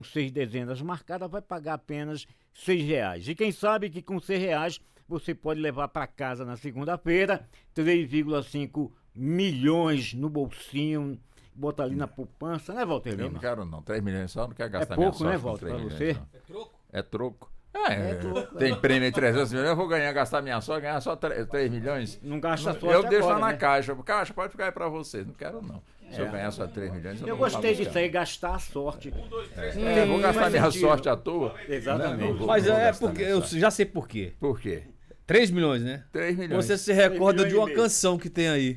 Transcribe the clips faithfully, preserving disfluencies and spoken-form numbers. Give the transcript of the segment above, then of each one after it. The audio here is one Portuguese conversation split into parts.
seis dezenas marcadas, vai pagar apenas seis reais. E quem sabe que com seis reais você pode levar para casa na segunda-feira três vírgula cinco milhões no bolsinho, bota ali na poupança, né, Walter Lima? Eu não quero não, três milhões só, não quero gastar é pouco, minha né, sorte Walter, com para três você? milhões, não. É troco? É troco. É, É troco, tem é. prêmio em trezentos milhões, eu vou ganhar, gastar minha sorte, ganhar só três milhões. Não gasta sorte Eu deixo lá agora, na né? caixa. Caixa, pode ficar aí pra vocês, não quero não. Se eu ganhar só três milhões, eu, Eu não vou gostei buscar. disso aí, gastar a sorte. É, vou gastar faz minha sentido. sorte à toa. Exatamente. Não, não vou- Mas não vou é gastar porque, minha eu sorte. já sei por quê. Por quê? três milhões, né? três milhões. Você se recorda milhões de e uma meio. canção que tem aí.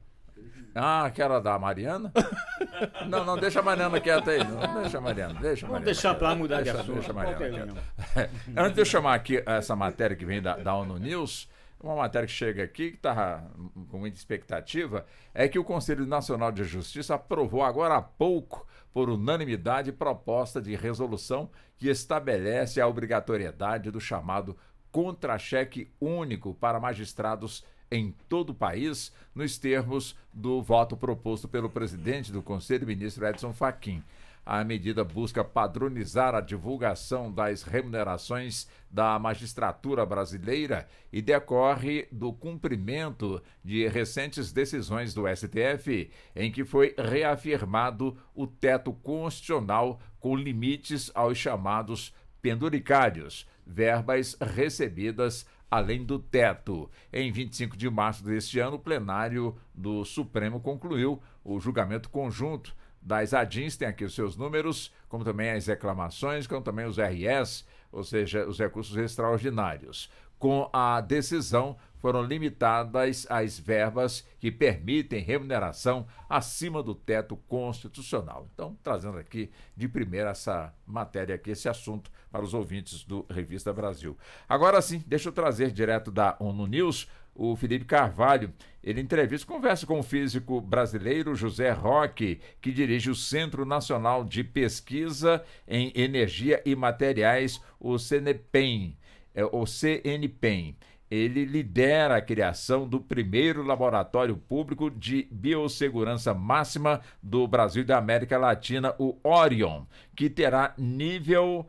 Ah, aquela da Mariana? Não, não, deixa a Mariana quieta aí. Não, deixa a Mariana, deixa a Vamos Mariana. deixar quieta. pra mudar de Deixa- assunto. Deixa a Mariana Walter quieta. Lima. Antes de eu chamar aqui essa matéria que vem da, da ONU News, uma matéria que chega aqui, que está com muita expectativa, é que o Conselho Nacional de Justiça aprovou agora há pouco, por unanimidade, proposta de resolução que estabelece a obrigatoriedade do chamado contra-cheque único para magistrados em todo o país, nos termos do voto proposto pelo presidente do Conselho, ministro Edson Fachin. A medida busca padronizar a divulgação das remunerações da magistratura brasileira e decorre do cumprimento de recentes decisões do S T F, em que foi reafirmado o teto constitucional com limites aos chamados penduricários, verbas recebidas além do teto. Em vinte e cinco de março deste ano, o plenário do Supremo concluiu o julgamento conjunto das A D I Ns, tem aqui os seus números, como também as reclamações, como também os R S, ou seja, os recursos extraordinários. Com a decisão, foram limitadas as verbas que permitem remuneração acima do teto constitucional. Então, trazendo aqui de primeira essa matéria aqui, esse assunto para os ouvintes do Revista Brasil. Agora sim, deixa eu trazer direto da ONU News o Felipe Carvalho. Ele entrevista, conversa com o físico brasileiro José Roque, que dirige o Centro Nacional de Pesquisa em Energia e Materiais, o CNPEM. É, o C N P E M. Ele lidera a criação do primeiro laboratório público de biossegurança máxima do Brasil e da América Latina, o Orion, que terá nível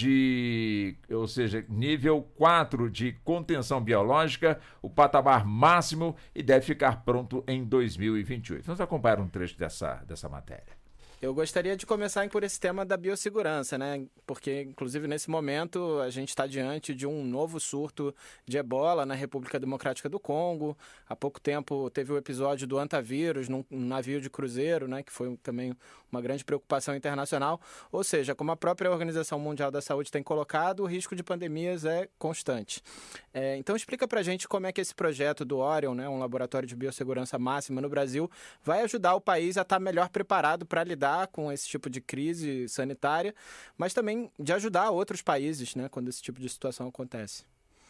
de, ou seja, nível quatro de contenção biológica, o patamar máximo, e deve ficar pronto em dois mil e vinte e oito. Vamos acompanhar um trecho dessa, dessa matéria. Eu gostaria de começar por esse tema da biossegurança, né? Porque, inclusive, nesse momento, a gente está diante de um novo surto de ebola na República Democrática do Congo. Há pouco tempo teve o episódio do antavírus num navio de cruzeiro, né? Que foi também uma grande preocupação internacional. Ou seja, como a própria Organização Mundial da Saúde tem colocado, o risco de pandemias é constante. É, então, explica pra gente como é que esse projeto do Orion, né? Um laboratório de biossegurança máxima no Brasil, vai ajudar o país a estar melhor preparado para lidar com esse tipo de crise sanitária, mas também de ajudar outros países, né, quando esse tipo de situação acontece.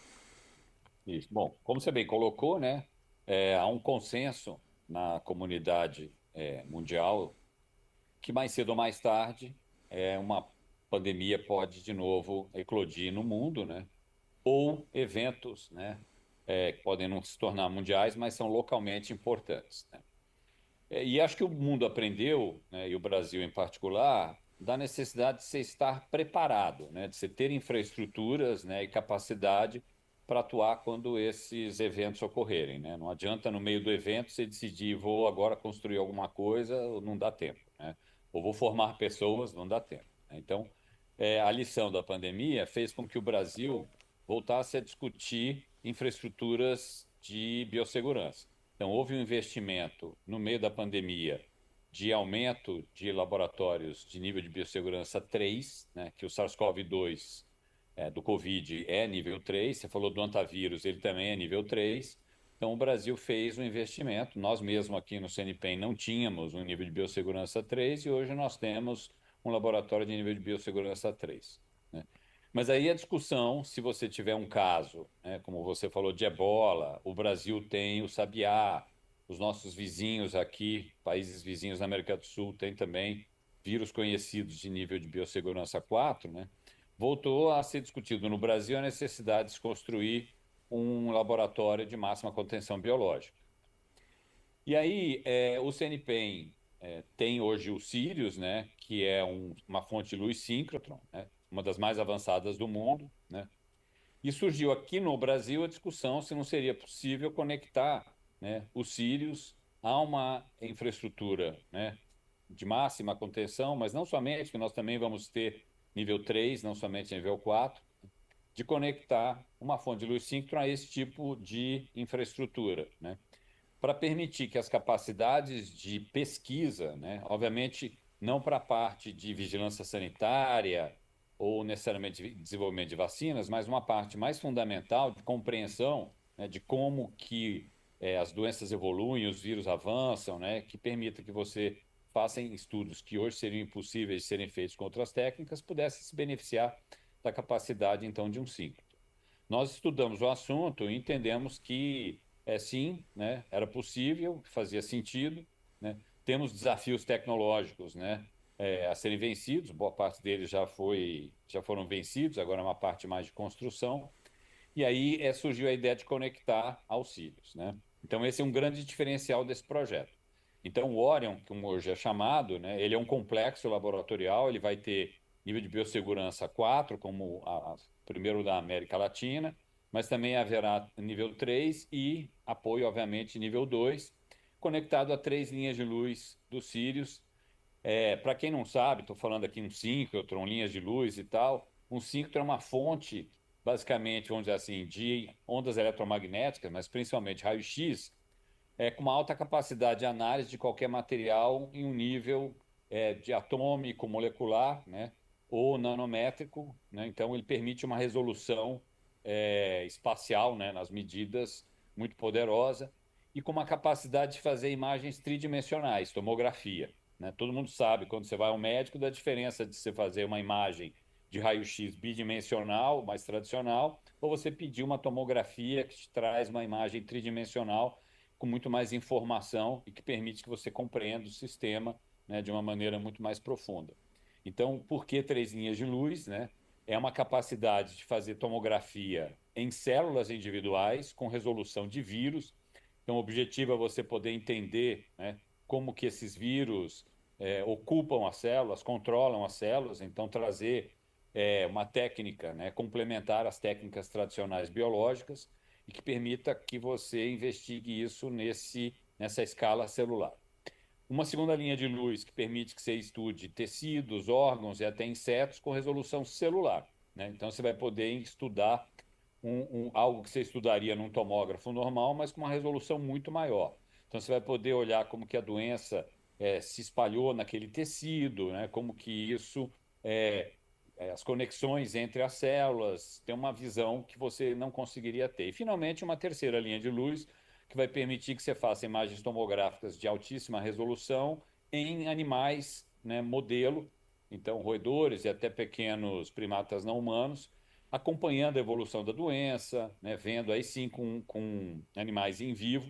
Isso. Bom, como você bem colocou, né, é, há um consenso na comunidade é, mundial que mais cedo ou mais tarde é, uma pandemia pode de novo eclodir no mundo, né, ou eventos, né, é, que podem não se tornar mundiais, mas são localmente importantes, né. E acho que o mundo aprendeu, né, e o Brasil em particular, da necessidade de você estar preparado, né, de você ter infraestruturas, né, e capacidade para atuar quando esses eventos ocorrerem, né? Não adianta no meio do evento você decidir vou agora construir alguma coisa, não dá tempo, né? Ou vou formar pessoas, não dá tempo, né? Então, é, a lição da pandemia fez com que o Brasil voltasse a discutir infraestruturas de biossegurança. Então, houve um investimento no meio da pandemia de aumento de laboratórios de nível de biossegurança três, né, que o SARS-CoV dois é, do Covid é nível três, você falou do antavírus, ele também é nível três. Então, o Brasil fez um investimento, nós mesmos aqui no C N P E M não tínhamos um nível de biossegurança três e hoje nós temos um laboratório de nível de biossegurança três, né? Mas aí a discussão, se você tiver um caso, né, como você falou, de ebola, o Brasil tem o sabiá, os nossos vizinhos aqui, países vizinhos na América do Sul, têm também vírus conhecidos de nível de biossegurança quatro, né? Voltou a ser discutido no Brasil a necessidade de se construir um laboratório de máxima contenção biológica. E aí, é, o C N P E M é, tem hoje o Sirius, né, que é um, uma fonte de luz síncrotron, né, uma das mais avançadas do mundo, né? E surgiu aqui no Brasil a discussão se não seria possível conectar, né, o Sirius a uma infraestrutura, né, de máxima contenção, mas não somente, porque nós também vamos ter nível três, não somente nível quatro, de conectar uma fonte de luz síncrona a esse tipo de infraestrutura, né, para permitir que as capacidades de pesquisa, né, obviamente não para a parte de vigilância sanitária ou necessariamente de desenvolvimento de vacinas, mas uma parte mais fundamental de compreensão, né, de como que é, as doenças evoluem, os vírus avançam, né, que permita que você faça estudos que hoje seriam impossíveis de serem feitos com outras técnicas, pudesse se beneficiar da capacidade, então, de um ciclo. Nós estudamos o assunto e entendemos que, é, sim, né, era possível, fazia sentido, né? Temos desafios tecnológicos, né, é, a serem vencidos, boa parte deles já, foi, já foram vencidos, agora é uma parte mais de construção, e aí é, surgiu a ideia de conectar aos Sirius, né? Então esse é um grande diferencial desse projeto. Então o Orion, como hoje é chamado, né, ele é um complexo laboratorial, ele vai ter nível de biossegurança quatro, como o primeiro da América Latina, mas também haverá nível três e apoio, obviamente, nível dois, conectado a três linhas de luz do Sirius. É, para quem não sabe, estou falando aqui um síncrotron, linhas de luz e tal. Um síncrotron é uma fonte, basicamente, vamos dizer assim, de ondas eletromagnéticas, mas principalmente raio-x, é, com uma alta capacidade de análise de qualquer material em um nível é, de atômico, molecular, né, ou nanométrico, né? Então, ele permite uma resolução é, espacial, né, nas medidas muito poderosa e com uma capacidade de fazer imagens tridimensionais, tomografia, né? Todo mundo sabe, quando você vai ao médico, da diferença de você fazer uma imagem de raio-x bidimensional, mais tradicional, ou você pedir uma tomografia que te traz uma imagem tridimensional com muito mais informação e que permite que você compreenda o sistema, né, de uma maneira muito mais profunda. Então, por que três linhas de luz, né? É uma capacidade de fazer tomografia em células individuais com resolução de vírus. Então, o objetivo é você poder entender, né, como que esses vírus é, ocupam as células, controlam as células, então trazer é, uma técnica, né, complementar às técnicas tradicionais biológicas e que permita que você investigue isso nesse, nessa escala celular. Uma segunda linha de luz que permite que você estude tecidos, órgãos e até insetos com resolução celular, né? Então você vai poder estudar um, um, algo que você estudaria num tomógrafo normal, mas com uma resolução muito maior. Então você vai poder olhar como que a doença é, se espalhou naquele tecido, né? Como que isso, é, é, as conexões entre as células, tem uma visão que você não conseguiria ter. E finalmente uma terceira linha de luz que vai permitir que você faça imagens tomográficas de altíssima resolução em animais, né, modelo, então roedores e até pequenos primatas não humanos, acompanhando a evolução da doença, né, vendo aí sim com, com animais em vivo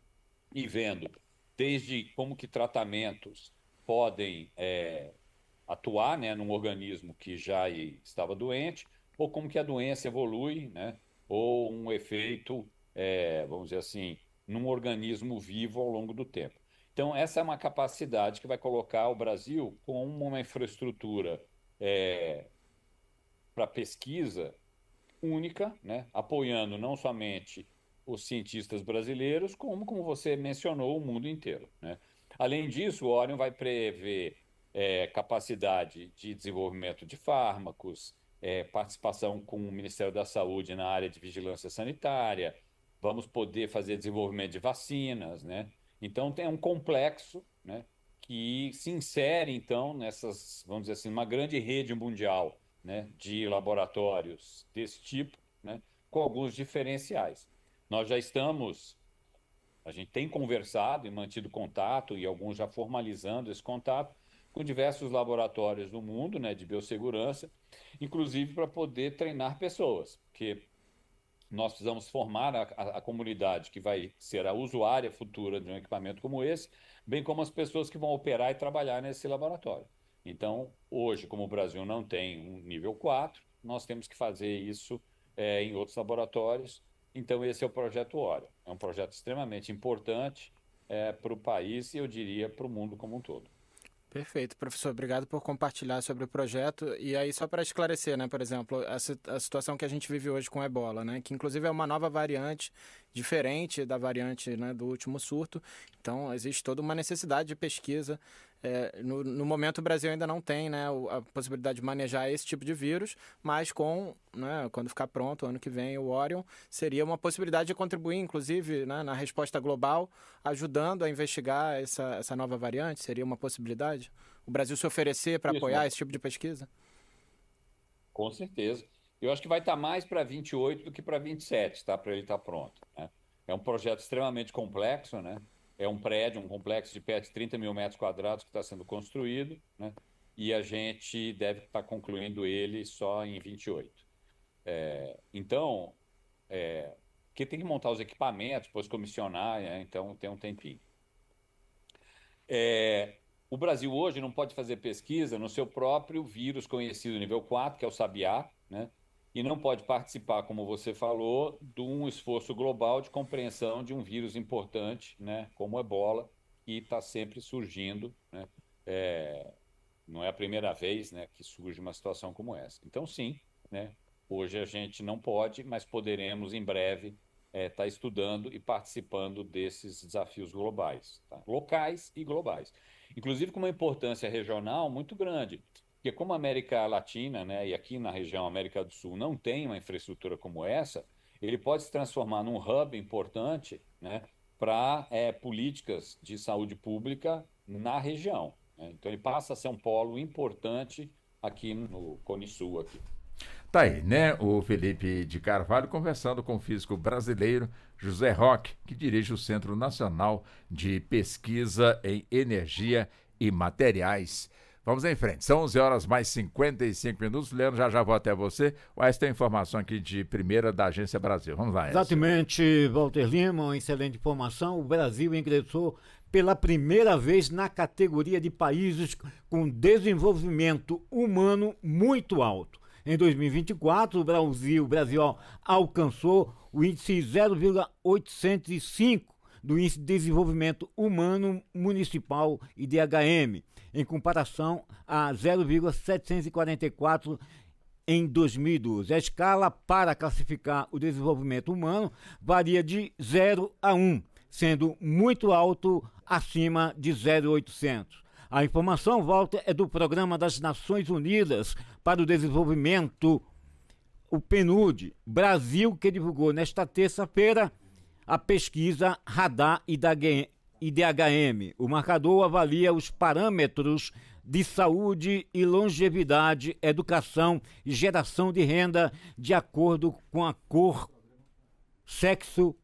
e vendo desde como que tratamentos podem é, atuar, né, num organismo que já estava doente, ou como que a doença evolui, né, ou um efeito, é, vamos dizer assim, num organismo vivo ao longo do tempo. Então, essa é uma capacidade que vai colocar o Brasil com uma infraestrutura é, para pesquisa única, né, apoiando não somente os cientistas brasileiros, como, como você mencionou, o mundo inteiro, né? Além disso, o Orion vai prever é, capacidade de desenvolvimento de fármacos, é, participação com o Ministério da Saúde na área de vigilância sanitária, vamos poder fazer desenvolvimento de vacinas, né? Então tem um complexo, né, que se insere então nessas, vamos dizer assim, uma grande rede mundial, né, de laboratórios desse tipo, né, com alguns diferenciais. Nós já estamos, a gente tem conversado e mantido contato, e alguns já formalizando esse contato, com diversos laboratórios do mundo, né, de biossegurança, inclusive para poder treinar pessoas, porque nós precisamos formar a, a, a comunidade que vai ser a usuária futura de um equipamento como esse, bem como as pessoas que vão operar e trabalhar nesse laboratório. Então, hoje, como o Brasil não tem um nível quatro, nós temos que fazer isso é, em outros laboratórios. Então, esse é o projeto Orion. É um projeto extremamente importante, é, para o país e, eu diria, para o mundo como um todo. Perfeito, professor. Obrigado por compartilhar sobre o projeto. E aí, só para esclarecer, né, por exemplo, a, a situação que a gente vive hoje com o ebola, né, que inclusive é uma nova variante, diferente da variante, né, do último surto. Então, existe toda uma necessidade de pesquisa. É, no, no momento, o Brasil ainda não tem, né, a possibilidade de manejar esse tipo de vírus, mas com, né, quando ficar pronto, ano que vem, o Orion, seria uma possibilidade de contribuir, inclusive, né, na resposta global, ajudando a investigar essa, essa nova variante. Seria uma possibilidade? O Brasil se oferecer para apoiar esse tipo de pesquisa? Com certeza. Eu acho que vai estar mais para vinte e oito do que para vinte e sete, tá? Para ele estar pronto, né? É um projeto extremamente complexo, né? É um prédio, um complexo de perto de trinta mil metros quadrados que está sendo construído, né? E a gente deve estar concluindo ele só em vinte e oito. É, então, é, que tem que montar os equipamentos, depois comissionar, né? Então tem um tempinho. É, o Brasil hoje não pode fazer pesquisa no seu próprio vírus conhecido nível quatro, que é o sabiá, né? E não pode participar, como você falou, de um esforço global de compreensão de um vírus importante, né, como o ebola, que está sempre surgindo, né? É, não é a primeira vez, né, que surge uma situação como essa. Então, sim, né, hoje a gente não pode, mas poderemos em breve estar é, tá estudando e participando desses desafios globais, tá? Locais e globais. Inclusive com uma importância regional muito grande. Porque como a América Latina, né, e aqui na região América do Sul não tem uma infraestrutura como essa, ele pode se transformar num hub importante, né, para é, políticas de saúde pública na região, né? Então ele passa a ser um polo importante aqui no Cone Sul. Aqui. Tá aí, né? O Felipe de Carvalho conversando com o físico brasileiro José Roque, que dirige o Centro Nacional de Pesquisa em Energia e Materiais. Vamos em frente, são onze horas mais cinquenta e cinco minutos. Leandro, já já vou até você. O Aécio tem informação aqui de primeira da Agência Brasil. Vamos lá, Aécio. Exatamente, Walter Lima, uma excelente informação. O Brasil ingressou pela primeira vez na categoria de países com desenvolvimento humano muito alto. Em dois mil e vinte e quatro, o Brasil, o Brasil alcançou o índice zero vírgula oitocentos e cinco do Índice de Desenvolvimento Humano Municipal I D H M, em comparação a zero vírgula setecentos e quarenta e quatro em dois mil e doze. A escala para classificar o desenvolvimento humano varia de zero a um, sendo muito alto acima de zero vírgula oitocentos. A informação, Walter, é do Programa das Nações Unidas para o Desenvolvimento, o PNUD, Brasil, que divulgou nesta terça-feira a pesquisa Radar I D H M. O marcador avalia os parâmetros de saúde e longevidade, educação e geração de renda de acordo com a cor, sexo,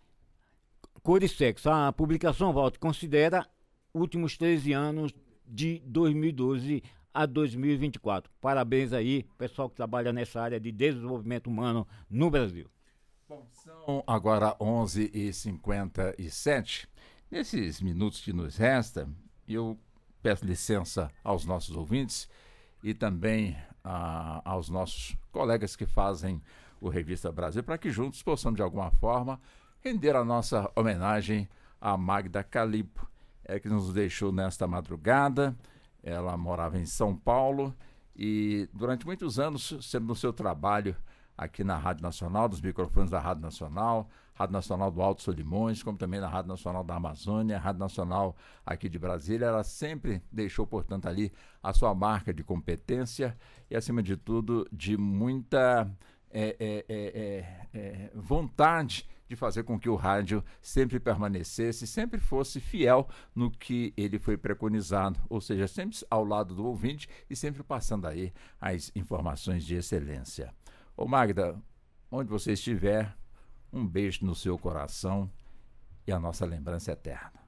cor e sexo. A publicação, Walter, considera últimos treze anos de dois mil e doze a dois mil e vinte e quatro. Parabéns aí, pessoal que trabalha nessa área de desenvolvimento humano no Brasil. Bom, são agora onze e cinquenta e sete. Nesses minutos que nos resta, eu peço licença aos nossos ouvintes e também a, aos nossos colegas que fazem o Revista Brasil, para que juntos possamos, de alguma forma, render a nossa homenagem à Magda Calipo, é, que nos deixou nesta madrugada. Ela morava em São Paulo e, durante muitos anos, sempre no seu trabalho aqui na Rádio Nacional, dos microfones da Rádio Nacional, Rádio Nacional do Alto Solimões, como também na Rádio Nacional da Amazônia, Rádio Nacional aqui de Brasília. Ela sempre deixou, portanto, ali a sua marca de competência e, acima de tudo, de muita é, é, é, é, vontade de fazer com que o rádio sempre permanecesse, sempre fosse fiel no que ele foi preconizado, ou seja, sempre ao lado do ouvinte e sempre passando aí as informações de excelência. Ô Magda, onde você estiver, um beijo no seu coração e a nossa lembrança eterna.